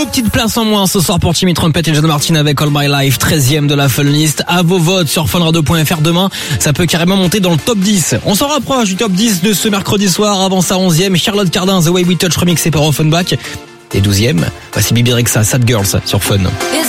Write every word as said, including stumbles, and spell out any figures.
Deux petites places en moins ce soir pour Timmy Trumpet et John Martin avec All My Life, treizième de la Fun List. À vos votes sur fun radio point f r demain, ça peut carrément monter dans le top dix. On s'en rapproche du top dix de ce mercredi soir. Avant ça, onzième, Charlotte Cardin, The Way We Touch remixé par Offenbach. Et douzième, voici Bibi Rexha, Sad Girls sur Fun.